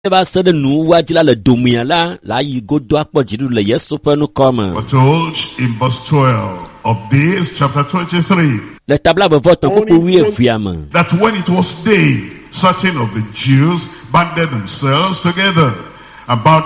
va se de nous wajila le domia la yigodo akpojiru le yesu penu comme. We're told in verse 12 of this chapter 23 Le tabla be vote pour oui fiame. that when it was day, certain of the Jews banded themselves together and bound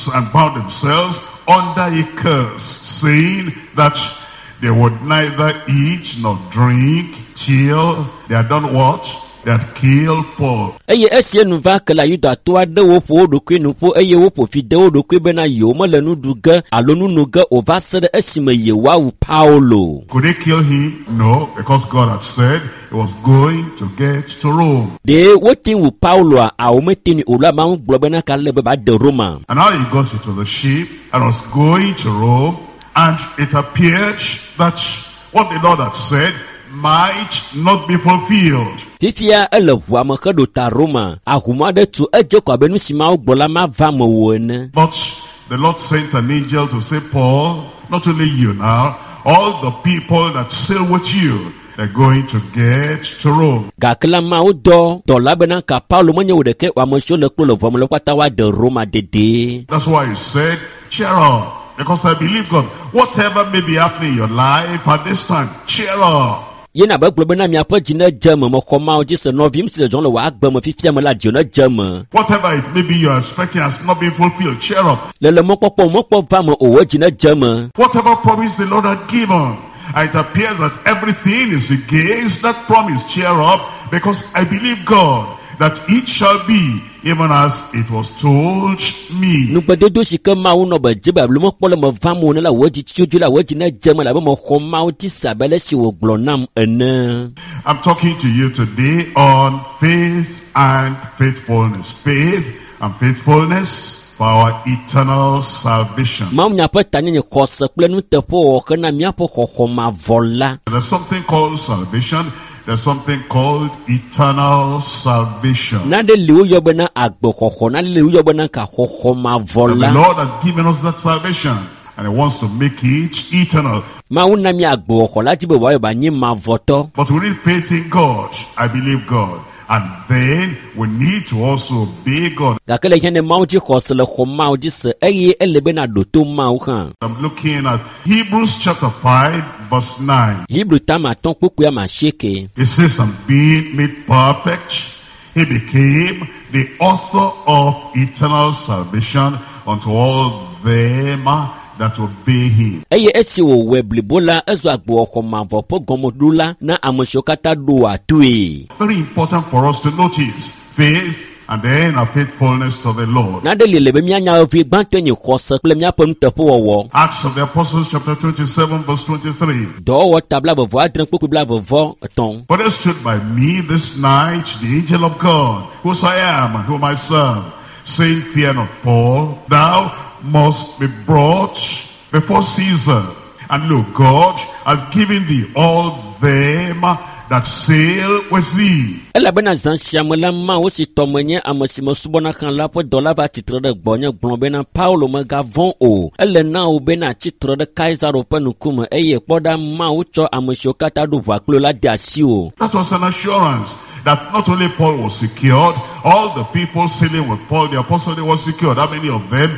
themselves under a curse, saying that they would neither eat nor drink till they had done what? They had killed Paul. Eye esie nu va que la yuda to ade wo po do kwi nu po eye wo po fi de wo do kwi be na yo mo le nu duga alo nu nuga o va se de esime ye wa u Paulo. Could they kill him? No, because God had said he was going to get to Rome. De wo tin u Paulo a o metini o la ma un gbo be na ka le be ba de Roma. And now he got into the ship and was going to Rome, and it appeared that what the Lord had said might not be fulfilled. Fifia ele voa me ke do ta Roma ahuma de tu eje kwa be nu sima o gbo la ma va mo wo ne. But the Lord sent an angel to say, Paul, not only you now, all the people that sail with you, they're going to get to Rome. Gakela ma o do la be na ka Paulo mo nye wo de ke wa mo so le klo le vo mo le kwata wa de Roma dede. That's why he said, cheer up, because I believe God. Whatever may be happening in your life at this time, cheer up. Yena ba glo be na mi apo jina jeme mo koma o jise no vim se jon le wa agba mo fifia mo la jona jeme. Whatever it may be you're expecting has not been fulfilled, cheer up. Le mo popo va mo o jina jeme. Whatever promise the Lord had given, it appears that everything is against that promise. Cheer up, because I believe God that it shall be even as it was told me. Nu bede do shi ke ma wo no be je ba lo mo pole mo va mo ne la wo ji chuju la wo ji na jeme la be mo ko ma o ti sabele si wo glo nam ene. I'm talking to you today on faith and faithfulness. Faith and faithfulness for our eternal salvation. Ma nya pa tanye ne kosa ple nu te po ke na mi apo ko ma vola. There's something called salvation. There's something called eternal salvation. Na de liu yo be na agbo ko na liu yo be na ka ko ma And the vola. Lord has given us that salvation, and He wants to make it eternal. Ma una mi agbo ko la ti be wa yo ba nyi ma voto. But we need faith in God. I believe God. And then we need to also obey God. Ga kele hene ma o ji ko se le ko ma o ji se eye ele be na do to ma o kan. I'm looking at Hebrews chapter 5 verse 9. Hebrew tama ton kuku ya ma sheke. It says, and being made perfect, He became the author of eternal salvation unto all them that obey Him. Eye esi wo weblibola ezo agbo ko ma vo po gomodula na amshokata do atue. Very important for us to notice faith and then our faithfulness to the Lord. Na de lele be mi anya ofi gbanto nyi kosa ple mi apon tepo wo. Acts of the Apostles chapter 27 verse 23. Do wo tabla bo vo adren kuku bla bo vo ton. For there stood by me this night the angel of God, whose I am and whom I serve, saying, fear not, Paul, thou must be brought before Caesar. And look, God has given thee all them that sail with thee. Ela bena zan siamela ma o si tomenye amasimo subona kan la po dola ba titre de gbonye gbon bena Paulo me gavon o. Ele na o bena titre de Kaiser open kuma eye poda ma o cho amasio kata do va klo la diasi o. That was an assurance that not only Paul was secured, all the people sailing with Paul, the apostle, they were secured. How many of them?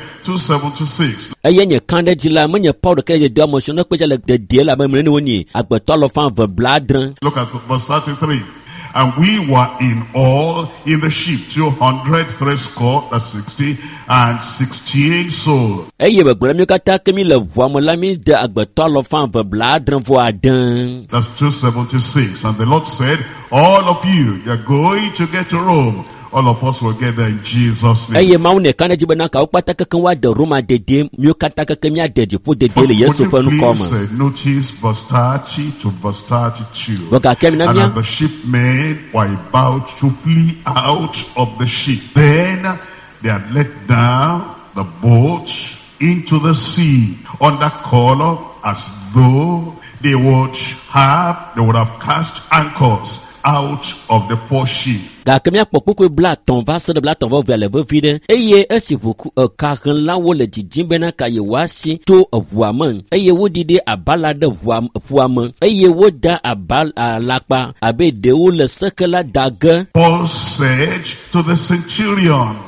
276. Eye nye kande dila menye Paulo ke je amasio na kweja le de la be mene woni agbeto lo fan ve bladren. Look at verse 33. And we were in all in the ship 260 and 68 souls. Eye be gbra mi kata ke mi le vo mo la mi de agbeto lo fan ve bladren vo adan. That's 276. And the Lord said, all of you, you're going to get to Rome. All of us will get there in Jesus' name. Eye maune kana jibe na ka o pata ke wa de Roma dede mi kata ke mi ade po dede le Yesu fa nu koma. Please notice verse 30 to verse 32. Boka ke mi na And mi. as the shipmen were about to flee out of the ship, then they had let down the boat into the sea under color, as though they would have cast anchors out of the poor ship. Ga kemia pokuku blaton va se de blaton va vers le vide eye esi vuku karan la wo le jijin bena ka ye wasi to vuaman eye wo dide abala de vuaman eye wo da abal alapa abe de wo le sekela daga. Paul said to the centurion,